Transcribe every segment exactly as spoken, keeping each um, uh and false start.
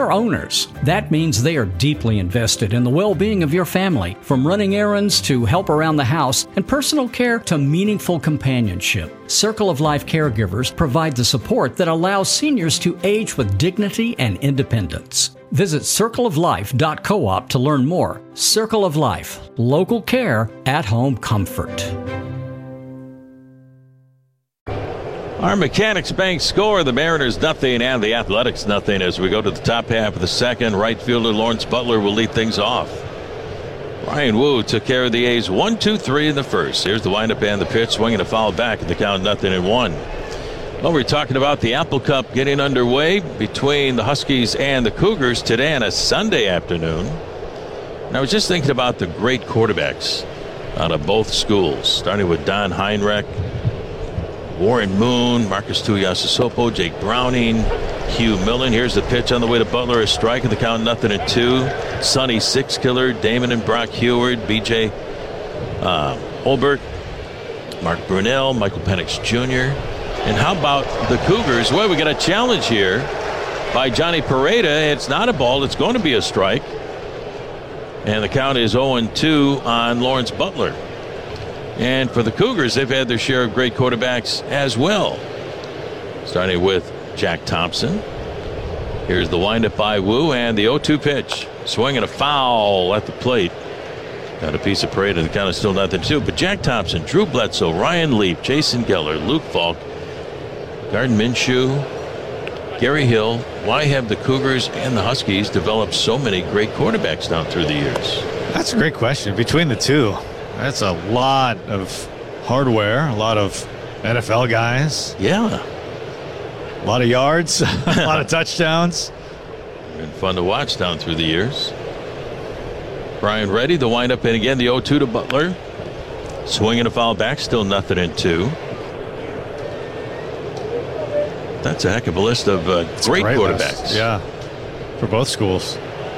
They're owners. That means they are deeply invested in the well-being of your family, from running errands to help around the house and personal care to meaningful companionship. Circle of Life caregivers provide the support that allows seniors to age with dignity and independence. Visit circle of life dot coop to learn more. Circle of Life, local care, at-home comfort. Our Mechanics Bank score, the Mariners nothing and the Athletics nothing as we go to the top half of the second. Right fielder Lawrence Butler will lead things off. Ryan Wu took care of the A's one two three in the first. Here's the windup and the pitch, swinging a foul back at the count, nothing and one. Well, we're talking about the Apple Cup getting underway between the Huskies and the Cougars today on a Sunday afternoon. And I was just thinking about the great quarterbacks out of both schools, starting with Don Heinrich, Warren Moon, Marcus Tuiasosopo, Jake Browning, Hugh Millen. Here's the pitch on the way to Butler. A strike at the count, nothing and two. Sonny Six-Killer, Damon and Brock Heward, B J uh, Holbert, Mark Brunell, Michael Penix Junior And how about the Cougars? Well, we got a challenge here by Johnny Pareda. It's not a ball. It's going to be a strike. And the count is oh and two on Lawrence Butler. And for the Cougars, they've had their share of great quarterbacks as well. Starting with Jack Thompson. Here's the windup by Wu and the oh two pitch. Swinging a foul at the plate. Got a piece of parade and the count is still nothing two. But Jack Thompson, Drew Bledsoe, Ryan Leaf, Jason Geller, Luke Falk, Gardner Minshew, Gary Hill. Why have the Cougars and the Huskies developed so many great quarterbacks down through the years? That's a great question. Between the two, that's a lot of hardware, a lot of N F L guys. Yeah. A lot of yards, a lot of touchdowns. Been fun to watch down through the years. Brian Reddy, the windup, and again the oh two to Butler. Swinging a foul back, still nothing in two. That's a heck of a list of uh, great, great quarterbacks. List. Yeah, for both schools.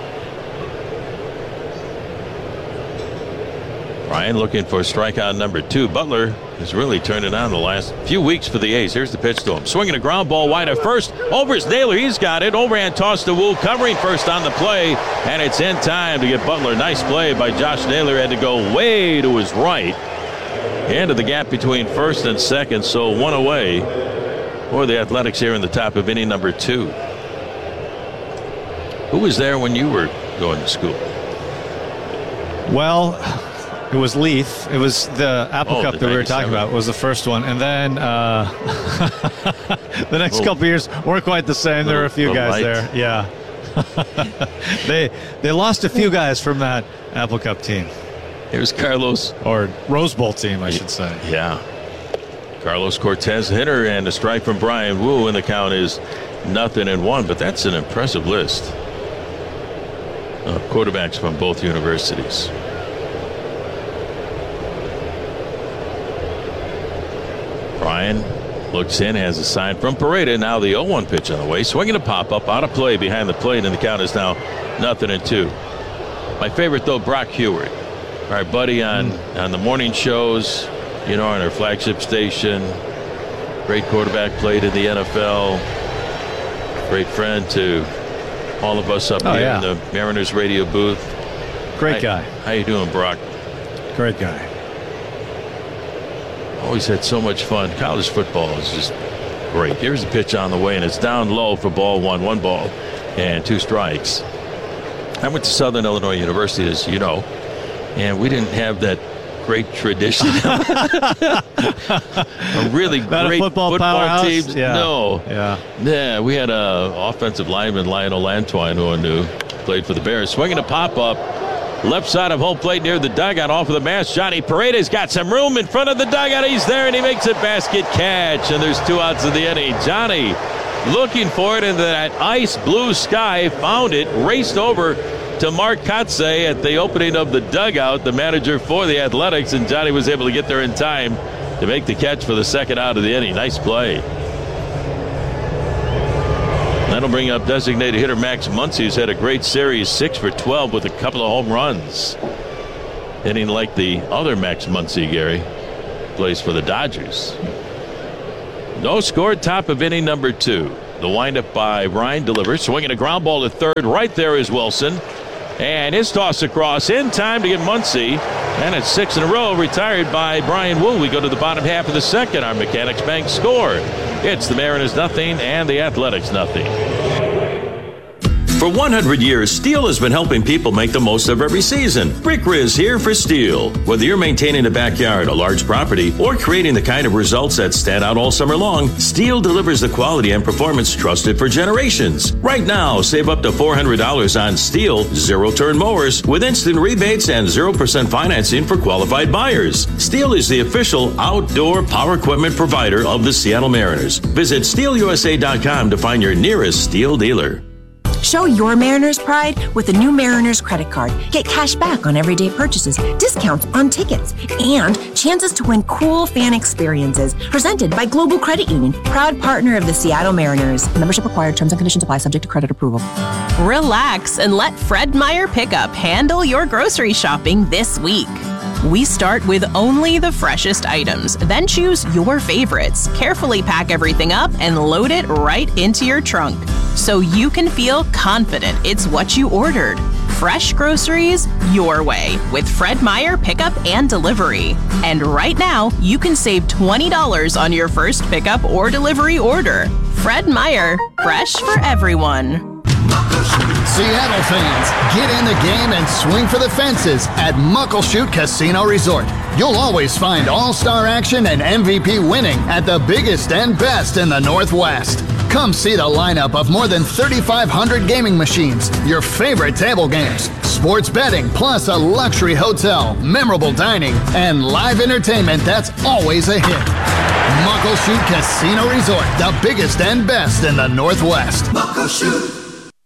Ryan looking for strikeout number two. Butler has really turned it on the last few weeks for the A's. Here's the pitch to him. Swinging a ground ball wide at first. Over is Naylor. He's got it. Overhand toss to Wu. Covering first on the play. And it's in time to get Butler. Nice play by Josh Naylor. Had to go way to his right. Into the gap between first and second. So one away for the Athletics here in the top of inning number two. Who was there when you were going to school? Well, it was Leaf. It was the Apple oh, Cup the that we were talking about was the first one. And then uh, the next oh. couple years weren't quite the same. There were a few guys light. there. Yeah. they they lost a few guys from that Apple Cup team. Here's Carlos. Or Rose Bowl team, I should say. Yeah. Carlos Cortez hitter and a strike from Brian Wu, and the count is nothing and one. But that's an impressive list of quarterbacks from both universities. Brian looks in, has a sign from Pareda. Now the oh one pitch on the way. Swinging a pop-up, out of play behind the plate, and the count is now nothing and two. My favorite, though, Brock Heward. Our buddy on, mm. on the morning shows, you know, on our flagship station. Great quarterback, played in the N F L. Great friend to all of us up oh, here yeah. in the Mariners radio booth. Great guy. Hi, how you doing, Brock? Great guy. Always had so much fun. College football is just great. Here's the pitch on the way, and it's down low for ball one. One ball and two strikes. I went to Southern Illinois University, as you know, and we didn't have that great tradition. A really Not great a football, football team. Yeah. No. Yeah. Yeah, we had a offensive lineman, Lionel Lantwine, who I knew played for the Bears. Swinging a pop-up. Left side of home plate near the dugout off of the mask. Johnny Paredes got some room in front of the dugout. He's there, and he makes a basket catch. And there's two outs in the inning. Johnny looking for it into that ice blue sky. Found it. Raced over to Mark Kotze at the opening of the dugout, the manager for the Athletics. And Johnny was able to get there in time to make the catch for the second out of the inning. Nice play. That'll bring up designated hitter Max Muncy, who's had a great series, six for twelve with a couple of home runs. Hitting like the other Max Muncy, Gary. Plays for the Dodgers. No score, top of inning number two. The windup by Ryan delivers. Swinging a ground ball to third. Right there is Wilson. And his toss across in time to get Muncy. And it's six in a row, retired by Brian Wu. We go to the bottom half of the second. Our Mechanics Bank score. It's the Mariners nothing and the Athletics nothing. For one hundred years, Steel has been helping people make the most of every season. Rick Riz here for Steel. Whether you're maintaining a backyard, a large property, or creating the kind of results that stand out all summer long, Steel delivers the quality and performance trusted for generations. Right now, save up to four hundred dollars on Steel zero-turn mowers with instant rebates and zero percent financing for qualified buyers. Steel is the official outdoor power equipment provider of the Seattle Mariners. Visit steel u s a dot com to find your nearest Steel dealer. Show your Mariners pride with the new Mariners credit card. Get cash back on everyday purchases, discounts on tickets, and chances to win cool fan experiences. Presented by Global Credit Union, proud partner of the Seattle Mariners. Membership required. Terms and conditions apply. Subject to credit approval. Relax and let Fred Meyer Pickup handle your grocery shopping this week. We start with only the freshest items, then choose your favorites. Carefully pack everything up and load it right into your trunk, so you can feel confident it's what you ordered. Fresh groceries your way with Fred Meyer Pickup and Delivery. And right now, you can save twenty dollars on your first pickup or delivery order. Fred Meyer, fresh for everyone. Seattle fans, get in the game and swing for the fences at Muckleshoot Casino Resort. You'll always find all-star action and M V P winning at the biggest and best in the Northwest. Come see the lineup of more than thirty-five hundred gaming machines, your favorite table games, sports betting, plus a luxury hotel, memorable dining, and live entertainment that's always a hit. Muckleshoot Casino Resort, the biggest and best in the Northwest. Muckleshoot.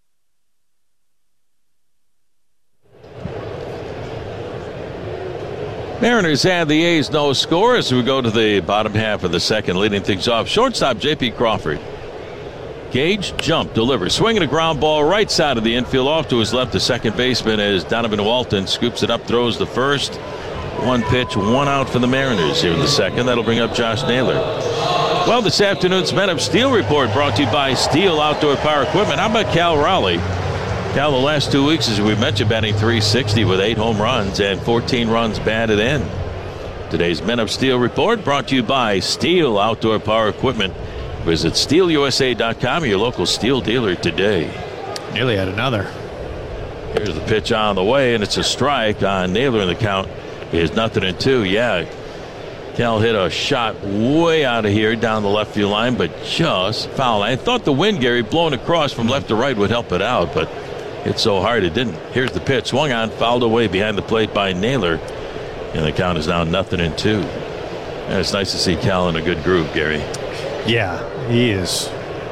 Mariners and the A's no score as we go to the bottom half of the second. Leading things off, shortstop J P Crawford. Gage jump, delivers, swinging a ground ball right side of the infield off to his left. The second baseman as Donovan Walton scoops it up, throws the first. One pitch, one out for the Mariners here in the second. That'll bring up Josh Naylor. Well, this afternoon's Men of Steel report brought to you by Steel Outdoor Power Equipment. How about Cal Raleigh? Cal, the last two weeks, as we mentioned, batting three sixty with eight home runs and fourteen runs batted in. Today's Men of Steel report brought to you by Steel Outdoor Power Equipment. Visit steel u s a dot com, your local Steel dealer today. Nearly had another. Here's the pitch on the way, and it's a strike on Naylor, and the count is nothing and two. Yeah, Cal hit a shot way out of here down the left field line, but just foul. I thought the wind, Gary, blowing across from left to right would help it out, but hit so hard it didn't. Here's the pitch, swung on, fouled away behind the plate by Naylor, and the count is now nothing and two. And it's nice to see Cal in a good groove, Gary. Yeah, he is.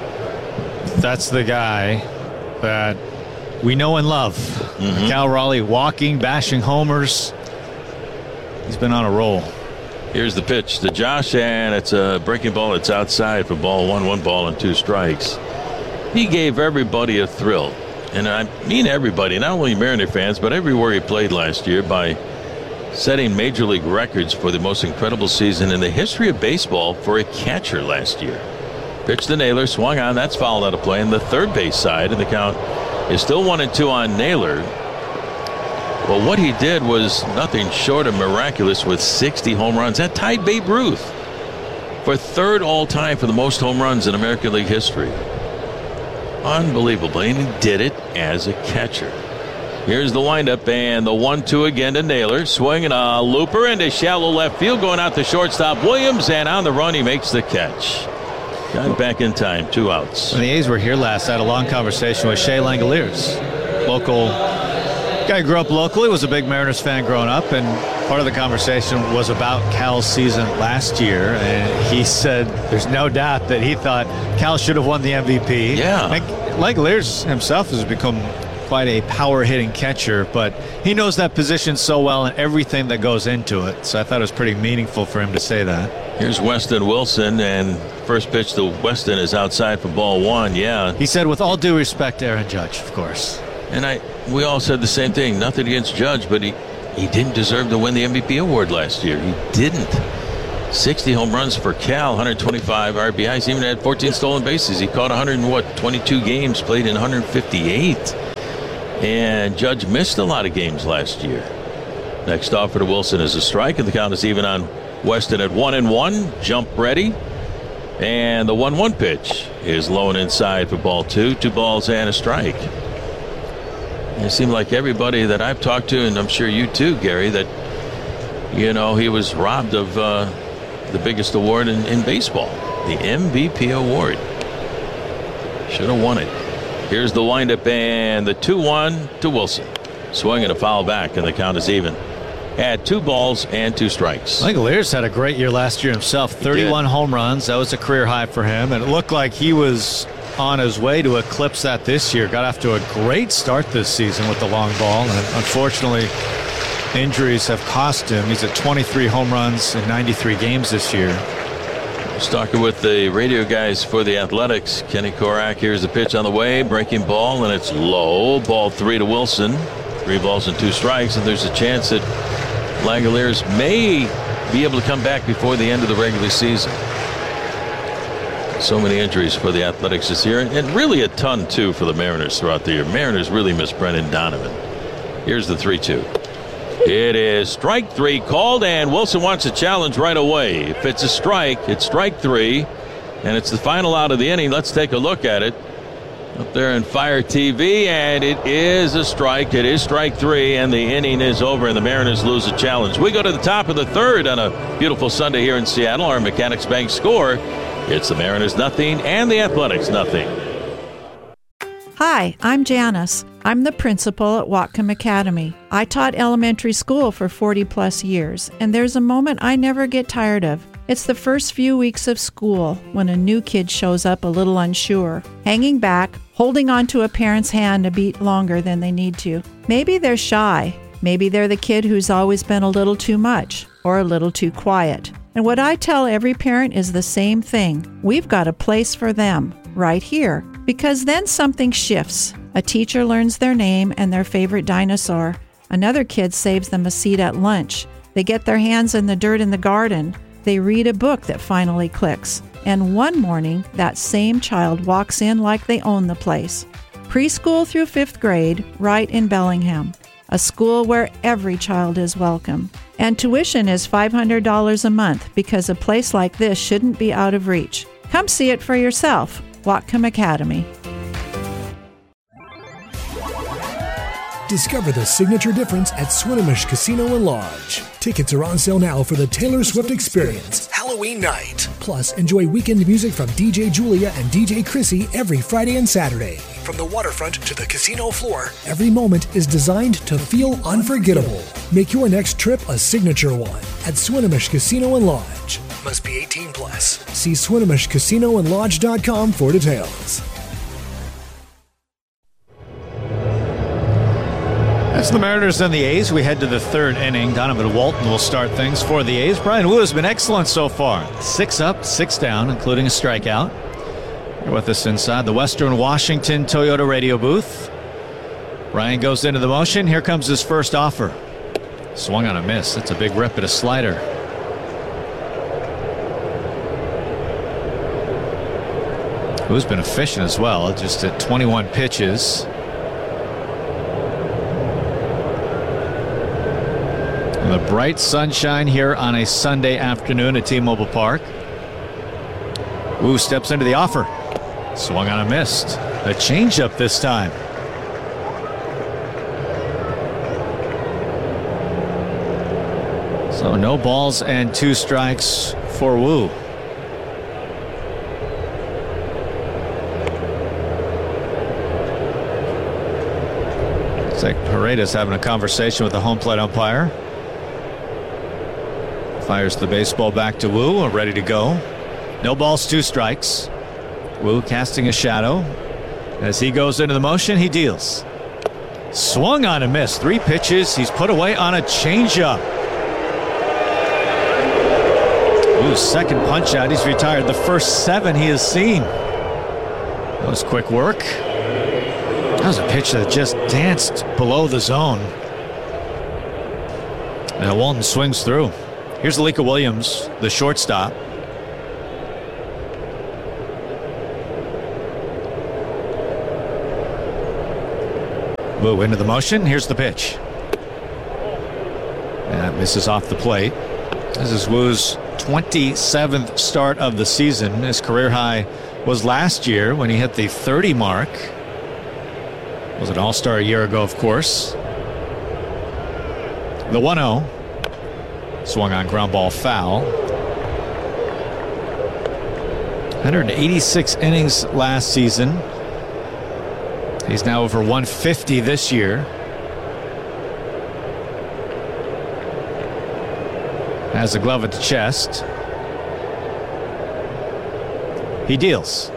That's the guy that we know and love. Mm-hmm. Cal Raleigh walking, bashing homers. He's been on a roll. Here's the pitch to Josh, and it's a breaking ball. It's outside for ball one, one ball and two strikes. He gave everybody a thrill. And I mean everybody, not only Mariner fans, but everywhere he played last year by setting major league records for the most incredible season in the history of baseball for a catcher last year. Pitch to Naylor, swung on, that's fouled out of play in the third base side, and the count is still one and two on Naylor. Well, what he did was nothing short of miraculous with sixty home runs. That tied Babe Ruth for third all-time for the most home runs in American League history. Unbelievable, and he did it as a catcher. Here's the windup, and the one two again to Naylor. Swinging a looper into shallow left field, going out to shortstop Williams, and on the run he makes the catch. Got back in time, two outs. When the A's were here last, I had a long conversation with Shea Langoliers, local guy who grew up locally, was a big Mariners fan growing up, and part of the conversation was about Cal's season last year, and he said there's no doubt that he thought Cal should have won the M V P. Yeah. Langoliers himself has become quite a power-hitting catcher, but he knows that position so well and everything that goes into it, so I thought it was pretty meaningful for him to say that. Here's Weston Wilson, and first pitch to Weston is outside for ball one. Yeah. He said, with all due respect to Aaron Judge, of course. And I, we all said the same thing. Nothing against Judge, but he, he didn't deserve to win the M V P award last year. He didn't. sixty home runs for Cal, one hundred twenty-five R B Is. He even had fourteen stolen bases. He caught one hundred and what, twenty-two games, played in one hundred fifty-eight. And Judge missed a lot of games last year. Next offer to Wilson is a strike, and the count is even on Weston at one and one. Jump ready. And the one one pitch is low and inside for ball two. Two balls and a strike. It seemed like everybody that I've talked to, and I'm sure you too, Gary, that, you know, he was robbed of uh, the biggest award in, in baseball, the M V P award. Should have won it. Here's the windup and the two one to Wilson. Swing and a foul back, and the count is even at two balls and two strikes. Langeliers had a great year last year himself. thirty-one home runs. That was a career high for him, and it looked like he was on his way to eclipse that this year. Got off to a great start this season with the long ball, and unfortunately injuries have cost him. He's at twenty-three home runs in ninety-three games this year. Just talking with the radio guys for the Athletics. Kenny Korak, here's the pitch on the way. Breaking ball, and it's low. Ball three to Wilson. Three balls and two strikes, and there's a chance that Langeliers may be able to come back before the end of the regular season. So many injuries for the Athletics this year, and really a ton too for the Mariners throughout the year. Mariners really miss Brendan Donovan. Here's the three two. It is strike three called, and Wilson wants a challenge right away. If it's a strike, it's strike three, and it's the final out of the inning. Let's take a look at it up there in Fire T V, and it is a strike. It is strike three, and the inning is over, and the Mariners lose a challenge. We go to the top of the third on a beautiful Sunday here in Seattle. Our Mechanics Bank score, it's the Mariners nothing and the Athletics nothing. Hi, I'm Janice. I'm the principal at Whatcom Academy. I taught elementary school for forty plus years, and there's a moment I never get tired of. It's the first few weeks of school when a new kid shows up a little unsure, hanging back, holding onto a parent's hand a beat longer than they need to. Maybe they're shy. Maybe they're the kid who's always been a little too much or a little too quiet. And what I tell every parent is the same thing. We've got a place for them right here, because then something shifts. A teacher learns their name and their favorite dinosaur. Another kid saves them a seat at lunch. They get their hands in the dirt in the garden. They read a book that finally clicks. And one morning, that same child walks in like they own the place. Preschool through fifth grade, right in Bellingham. A school where every child is welcome. And tuition is five hundred dollars a month, because a place like this shouldn't be out of reach. Come see it for yourself. Whatcom Academy. Discover the signature difference at Swinomish Casino and Lodge. Tickets are on sale now for the Taylor Swift Experience, Halloween night. Plus, enjoy weekend music from D J Julia and D J Chrissy every Friday and Saturday. From the waterfront to the casino floor, every moment is designed to feel unforgettable. Make your next trip a signature one at Swinomish Casino and Lodge. Must be eighteen plus. See Swinomish Casino and Lodge dot com for details. That's the Mariners and the A's. We head to the third inning. Donovan Walton will start things for the A's. Brian Wu has been excellent so far. Six up, six down, including a strikeout. You're with us inside the Western Washington Toyota radio booth. Brian goes into the motion. Here comes his first offer. Swung on a miss. That's a big rip at a slider. Wu's been efficient as well, just at twenty-one pitches. The bright sunshine here on a Sunday afternoon at T-Mobile Park. Wu steps into the offer. Swung on a missed. A changeup this time. So no balls and two strikes for Wu. Looks like Paredes having a conversation with the home plate umpire. Fires the baseball back to Wu, ready to go. No balls, two strikes. Wu casting a shadow. As he goes into the motion, he deals. Swung on a miss. Three pitches. He's put away on a changeup. Wu's second punch out. He's retired the first seven he has seen. That was quick work. That was a pitch that just danced below the zone. And Walton swings through. Here's Alika Williams, the shortstop. Woo into the motion. Here's the pitch. That misses off the plate. This is Woo's twenty-seventh start of the season. His career high was last year when he hit the thirty mark. Was an all-star a year ago, of course. The one oh. Swung on ground ball foul. one hundred eighty-six innings last season. He's now over one fifty this year. Has a glove at the chest. He deals.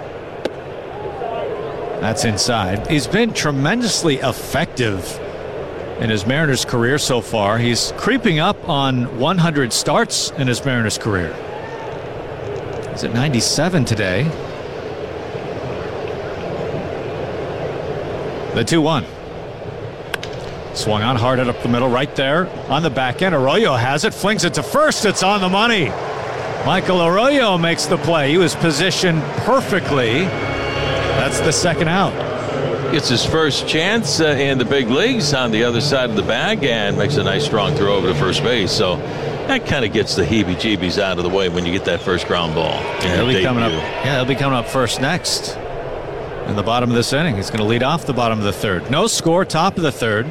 That's inside. He's been tremendously effective in his Mariners career so far. He's creeping up on one hundred starts in his Mariners career. He's at ninety-seven today. The two one. Swung on hard up the middle right there on the back end. Arroyo has it, flings it to first. It's on the money. Michael Arroyo makes the play. He was positioned perfectly. That's the second out. Gets his first chance uh, in the big leagues on the other side of the bag and makes a nice strong throw over to first base. So that kind of gets the heebie-jeebies out of the way when you get that first ground ball. Yeah, he'll be coming up. Yeah, he'll be coming up first next. In the bottom of this inning, he's going to lead off the bottom of the third. No score, top of the third.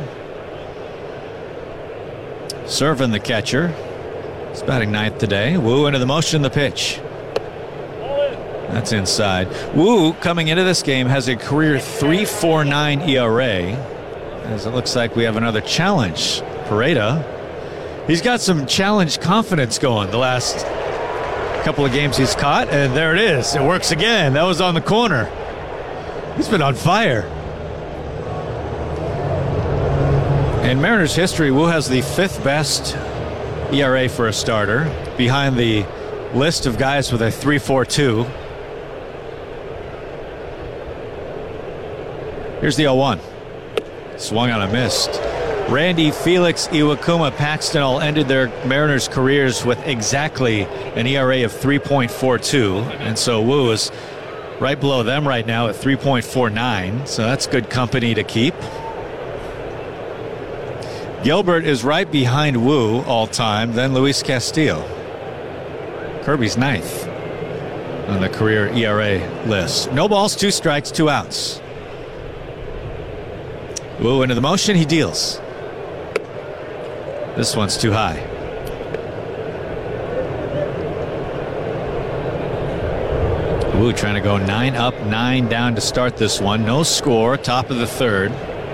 Serving the catcher. He's batting ninth today. Woo into the motion, the pitch. That's inside. Woo, coming into this game, has a career three point four nine E R A. As it looks like we have another challenge. Pareda. He's got some challenge confidence going the last couple of games he's caught, and there it is. It works again. That was on the corner. He's been on fire. In Mariners history, Woo has the fifth best E R A for a starter, behind the list of guys with a three point four two. Here's the oh one. Swung on a missed. Randy, Felix, Iwakuma, Paxton all ended their Mariners careers with exactly an E R A of three point four two. And so Woo is right below them right now at three point four nine. So that's good company to keep. Gilbert is right behind Woo all time, then Luis Castillo. Kirby's ninth on the career E R A list. No balls, two strikes, two outs. Woo into the motion, he deals. This one's too high. Woo trying to go nine up, nine down to start this one. No score, top of the third.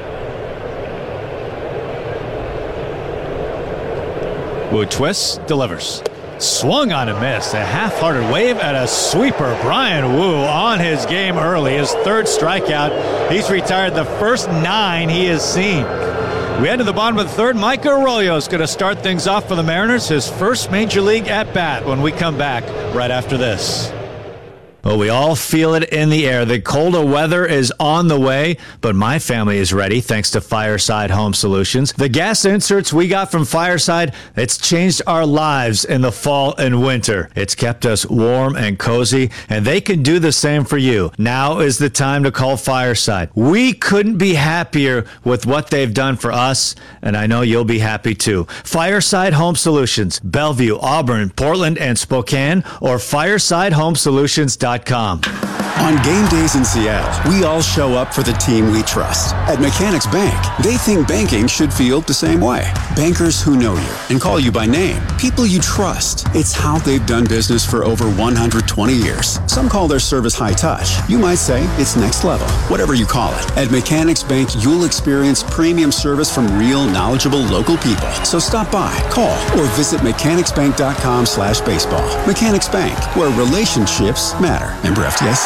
Woo twists, delivers. Swung on a miss. A half-hearted wave and a sweeper. Bryan Woo on his game early. His third strikeout. He's retired the first nine he has seen. We head to the bottom of the third. Mike Arroyo is going to start things off for the Mariners. His first major league at-bat when we come back right after this. Well, we all feel it in the air. The colder weather is on the way, but my family is ready thanks to Fireside Home Solutions. The gas inserts we got from Fireside, it's changed our lives in the fall and winter. It's kept us warm and cozy, and they can do the same for you. Now is the time to call Fireside. We couldn't be happier with what they've done for us, and I know you'll be happy too. Fireside Home Solutions, Bellevue, Auburn, Portland, and Spokane, or fireside home solutions dot com. On game days in Seattle, we all show up for the team we trust. At Mechanics Bank, they think banking should feel the same way. Bankers who know you and call you by name. People you trust. It's how they've done business for over one hundred twenty years. Some call their service high touch. You might say it's next level. Whatever you call it. At Mechanics Bank, you'll experience premium service from real, knowledgeable local people. So stop by, call, or visit mechanicsbank.com slash baseball. Mechanics Bank, where relationships matter. Member F D I C.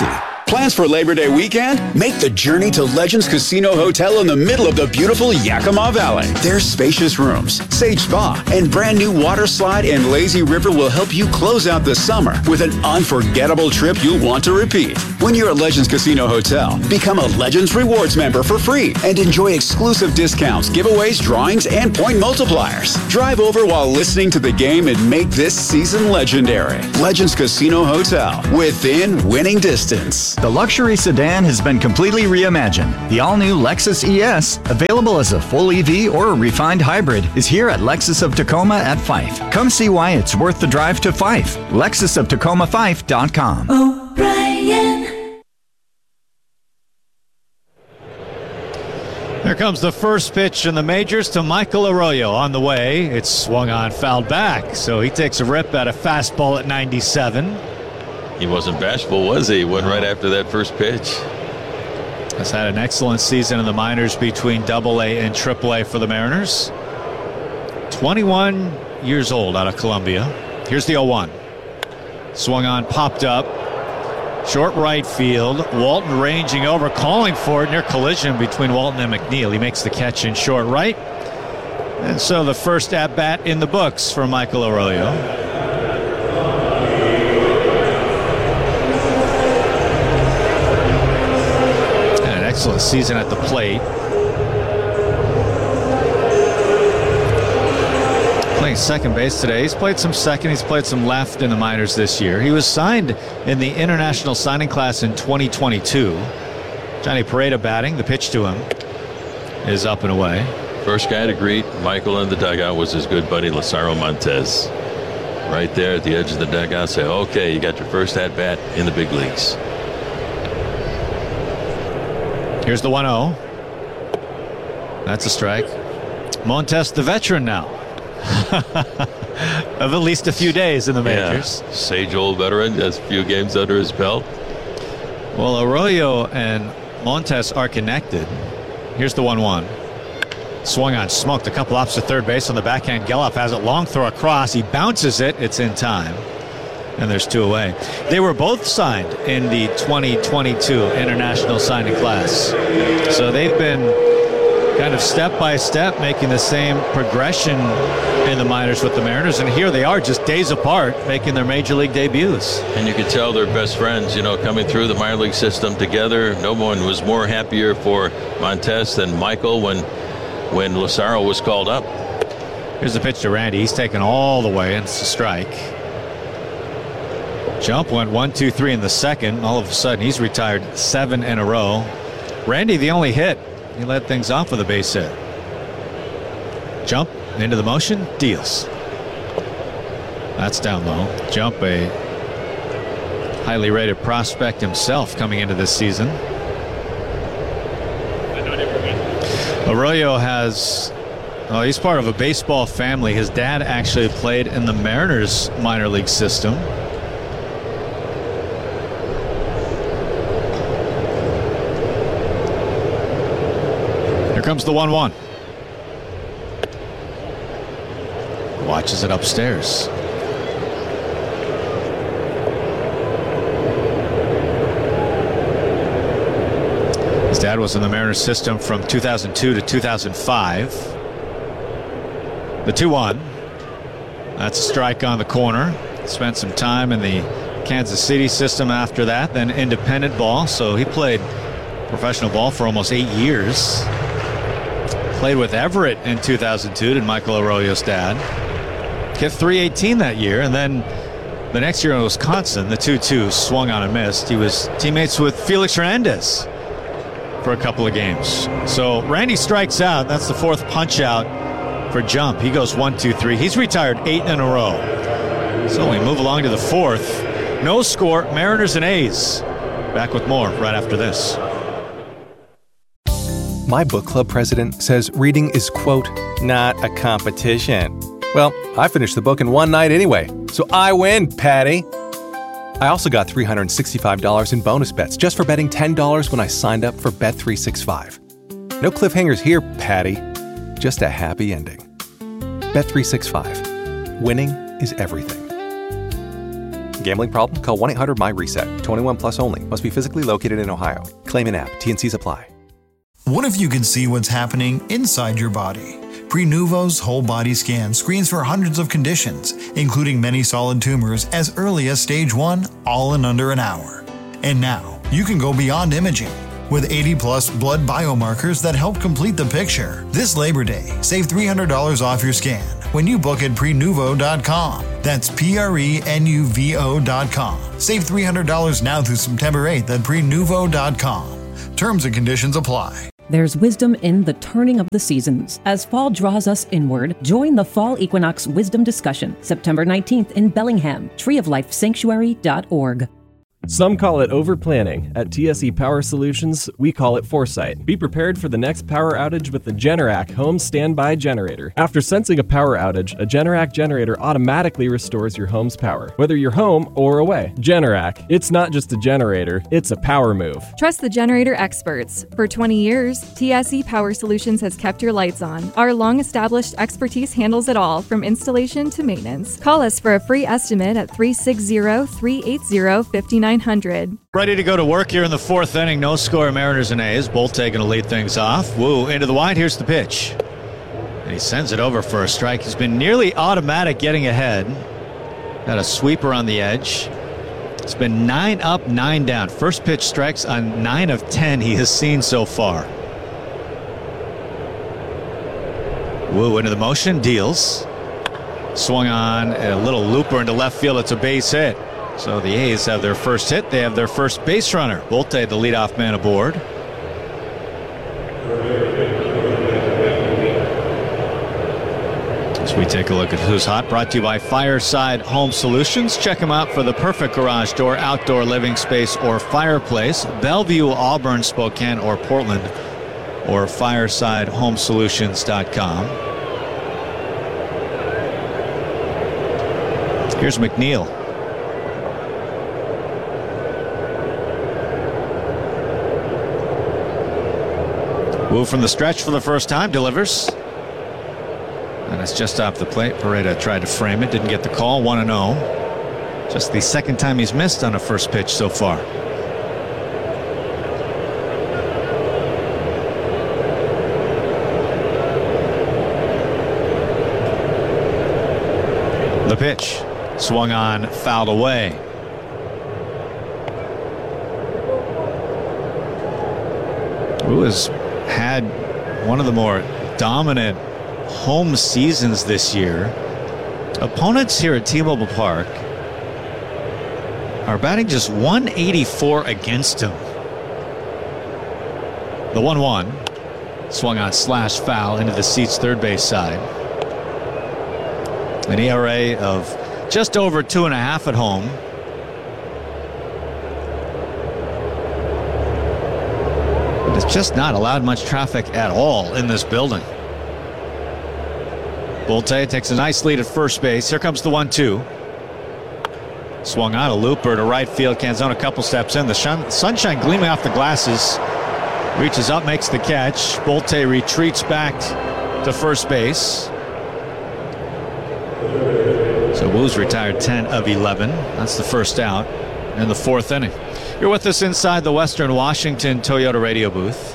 Plans for Labor Day weekend? Make the journey to Legends Casino Hotel in the middle of the beautiful Yakima Valley. Their spacious rooms, Sage Spa, and brand new water slide and lazy river will help you close out the summer with an unforgettable trip you'll want to repeat. When you're at Legends Casino Hotel, become a Legends Rewards member for free and enjoy exclusive discounts, giveaways, drawings, and point multipliers. Drive over while listening to the game and make this season legendary. Legends Casino Hotel, within winning distance. The luxury sedan has been completely reimagined. The all-new Lexus E S, available as a full E V or a refined hybrid, is here at Lexus of Tacoma at Fife. Come see why it's worth the drive to Fife. Lexus of Tacoma Fife dot com. O'Brien. Here comes the first pitch in the majors to Michael Arroyo on the way. It's swung on, fouled back, so he takes a rip at a fastball at ninety-seven. He wasn't bashful, was he? Went right after that first pitch. Has had an excellent season in the minors between double A and triple A for the Mariners. twenty-one years old out of Columbia. Here's the oh one. Swung on, popped up. Short right field. Walton ranging over, calling for it. Near collision between Walton and McNeil. He makes the catch in short right. And so the first at-bat in the books for Michael Arroyo. Excellent season at the plate. Playing second base today. He's played some second. He's played some left in the minors this year. He was signed in the international signing class in twenty twenty-two. Johnny Pareda batting. The pitch to him is up and away. First guy to greet Michael in the dugout was his good buddy Lazaro Montes. Right there at the edge of the dugout. Say, okay, you got your first at bat in the big leagues. Here's the one oh. That's a strike. Montes, the veteran now. Of at least a few days in the majors. Yeah. Sage old veteran, has a few games under his belt. Well, Arroyo and Montes are connected. Here's the one one. Swung on, smoked a couple ops to third base on the backhand. Geloff has it long throw across. He bounces it. It's in time. And there's two away. They were both signed in the twenty twenty-two international signing class. So they've been kind of step by step making the same progression in the minors with the Mariners. And here they are just days apart making their major league debuts. And you could tell they're best friends, you know, coming through the minor league system together. No one was more happier for Montes than Michael when, when Lazaro was called up. Here's the pitch to Randy. He's taken all the way, and it's a strike. Jump went one, two, three in the second. All of a sudden, he's retired seven in a row. Randy, the only hit. He led things off with a base hit. Jump into the motion, deals. That's down low. Jump, a highly rated prospect himself coming into this season. Arroyo has, oh, he's part of a baseball family. His dad actually played in the Mariners minor league system. Here comes the one one. Watches it upstairs. His dad was in the Mariners system from two thousand two to two thousand five. The two one. That's a strike on the corner. Spent some time in the Kansas City system after that, then independent ball. So he played professional ball for almost eight years. Played with Everett in two thousand two, did Michael Arroyo's dad. Hit three eighteen that year, and then the next year in Wisconsin, the two two swung on and missed. He was teammates with Felix Hernandez for a couple of games. So Randy strikes out. That's the fourth punch out for Jump. He goes one, two, three. He's retired eight in a row. So we move along to the fourth. No score, Mariners and A's. Back with more right after this. My book club president says reading is, quote, not a competition. Well, I finished the book in one night anyway, so I win, Patty. I also got three hundred sixty-five dollars in bonus bets just for betting ten dollars when I signed up for Bet three sixty-five. No cliffhangers here, Patty. Just a happy ending. Bet three sixty-five. Winning is everything. Gambling problem? Call one eight hundred my reset. twenty-one plus only. Must be physically located in Ohio. Claim in app. T and Cs apply. What if you could see what's happening inside your body? Prenuvo's whole body scan screens for hundreds of conditions, including many solid tumors as early as stage one, all in under an hour. And now, you can go beyond imaging. With eighty plus blood biomarkers that help complete the picture. This Labor Day, save three hundred dollars off your scan when you book at prenuvo dot com. That's P R E N U V O dot com. Save three hundred dollars now through September eighth at prenuvo dot com. Terms and conditions apply. There's wisdom in the turning of the seasons. As fall draws us inward, join the Fall Equinox Wisdom Discussion, September nineteenth in Bellingham, tree of life sanctuary dot org. Some call it over-planning. At T S E Power Solutions, we call it foresight. Be prepared for the next power outage with the Generac Home Standby Generator. After sensing a power outage, a Generac generator automatically restores your home's power, whether you're home or away. Generac, it's not just a generator, it's a power move. Trust the generator experts. For twenty years, T S E Power Solutions has kept your lights on. Our long-established expertise handles it all, from installation to maintenance. Call us for a free estimate at three six zero, three eight zero, five nine hundred. Ready to go to work here in the fourth inning. No score, Mariners and A's. Bolt taking to lead things off. Woo, into the wide. Here's the pitch. And he sends it over for a strike. He's been nearly automatic getting ahead. Got a sweeper on the edge. It's been nine up, nine down. First pitch strikes on nine of ten he has seen so far. Woo, into the motion. Deals. Swung on a little looper into left field. It's a base hit. So the A's have their first hit. They have their first base runner. Bolte, the leadoff man aboard. As we take a look at who's hot, brought to you by Fireside Home Solutions. Check them out for the perfect garage door, outdoor living space, or fireplace. Bellevue, Auburn, Spokane, or Portland, or fireside home solutions dot com. Here's McNeil. Woo from the stretch for the first time, delivers. And it's just off the plate. Pareda tried to frame it, didn't get the call, one and oh. Just the second time he's missed on a first pitch so far. The pitch, swung on, fouled away. Woo is had one of the more dominant home seasons this year. Opponents here at T-Mobile Park are batting just one eighty-four against him. The one one swung on, slash, foul into the seats third base side. An E R A of just over two and a half at home. It's just not allowed much traffic at all in this building. Bolte takes a nice lead at first base. Here comes the one two. Swung out a looper to right field. Canzone a couple steps in. The shun- sunshine gleaming off the glasses. Reaches up, makes the catch. Bolte retreats back to first base. So Woo's retired ten of eleven. That's the first out in the fourth inning. You're with us inside the Western Washington Toyota radio booth.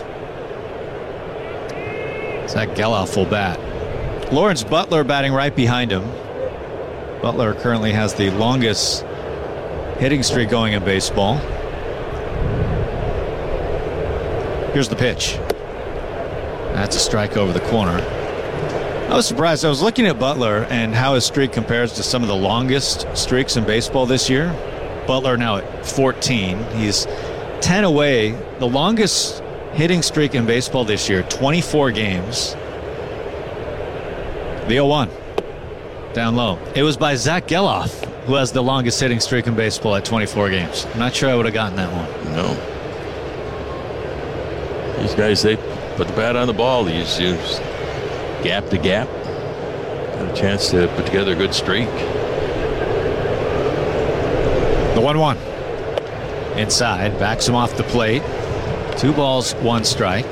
Zach Geloff full bat. Lawrence Butler batting right behind him. Butler currently has the longest hitting streak going in baseball. Here's the pitch. That's a strike over the corner. I was surprised. I was looking at Butler and how his streak compares to some of the longest streaks in baseball this year. Butler now at fourteen. He's ten away. The longest hitting streak in baseball this year, twenty-four games. The oh one. Down low. It was by Zach Geloff, who has the longest hitting streak in baseball at twenty-four games. I'm not sure I would have gotten that one. No. These guys, they put the bat on the ball. These use gap to gap. Got a chance to put together a good streak. The one one. Inside, backs him off the plate. Two balls, one strike.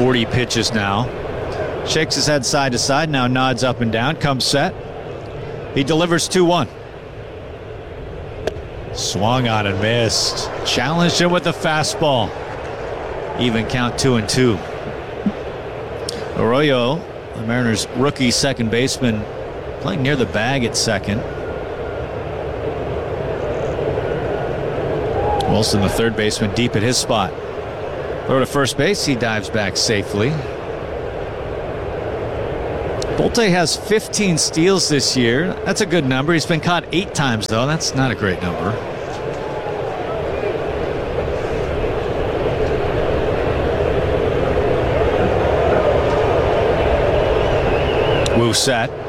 forty pitches now. Shakes his head side to side, now nods up and down, comes set. He delivers two one. Swung on and missed. Challenged him with the fastball. Even count two and two. Arroyo, the Mariners' rookie second baseman, playing near the bag at second. Wilson, the third baseman, deep at his spot. Throw to first base, he dives back safely. Bolte has fifteen steals this year. That's a good number. He's been caught eight times, though. That's not a great number. Wu set.